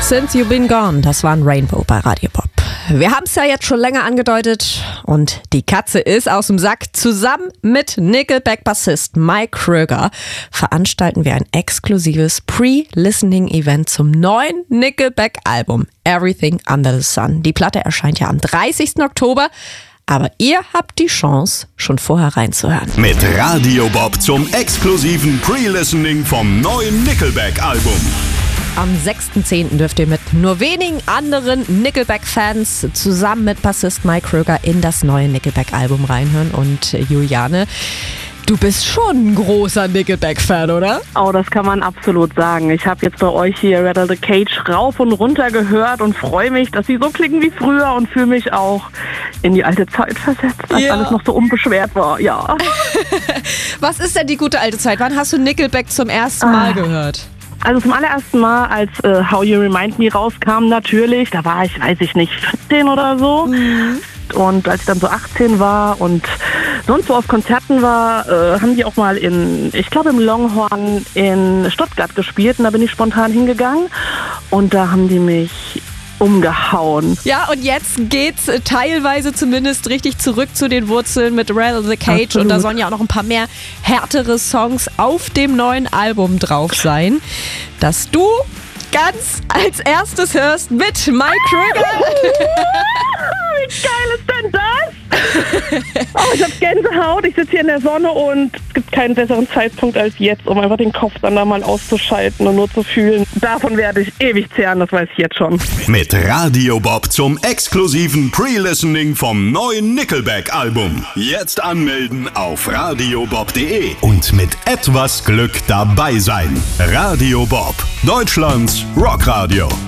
Since You've Been Gone, das war ein Rainbow bei Radio Pop. Wir haben es ja jetzt schon länger angedeutet und die Katze ist aus dem Sack. Zusammen mit Nickelback-Bassist Mike Kröger veranstalten wir ein exklusives Pre-Listening-Event zum neuen Nickelback-Album Everything Under the Sun. Die Platte erscheint ja am 30. Oktober. Aber ihr habt die Chance, schon vorher reinzuhören. Mit Radio Bob zum exklusiven Pre-Listening vom neuen Nickelback-Album. Am 6.10. dürft ihr mit nur wenigen anderen Nickelback-Fans zusammen mit Bassist Mike Kröger in das neue Nickelback-Album reinhören. Und Juliane, du bist schon ein großer Nickelback-Fan, oder? Oh, das kann man absolut sagen. Ich habe jetzt bei euch hier Rattle the Cage rauf und runter gehört und freue mich, dass sie so klingen wie früher und fühle mich auch in die alte Zeit versetzt, als alles noch so unbeschwert war. Ja. Was ist denn die gute alte Zeit? Wann hast du Nickelback zum ersten Mal gehört? Also zum allerersten Mal, als How You Remind Me rauskam natürlich, da war ich, weiß ich nicht, 14 oder so. Mhm. Und als ich dann so 18 war und sonst so auf Konzerten war, haben die auch mal ich glaube im Longhorn in Stuttgart gespielt und da bin ich spontan hingegangen und da haben die mich umgehauen. Ja, und jetzt geht's teilweise zumindest richtig zurück zu den Wurzeln mit Rattle the Cage. Absolut. Und da sollen ja auch noch ein paar mehr härtere Songs auf dem neuen Album drauf sein, das du ganz als erstes hörst mit Mike Kröger. Wie geil ist denn das? Oh, ich hab Gänsehaut, ich sitze hier in der Sonne und es gibt keinen besseren Zeitpunkt als jetzt, um einfach den Kopf dann da mal auszuschalten und nur zu fühlen. Davon werde ich ewig zehren, das weiß ich jetzt schon. Mit Radio Bob zum exklusiven Pre-Listening vom neuen Nickelback-Album. Jetzt anmelden auf radiobob.de und mit etwas Glück dabei sein. Radio Bob, Deutschlands Rockradio.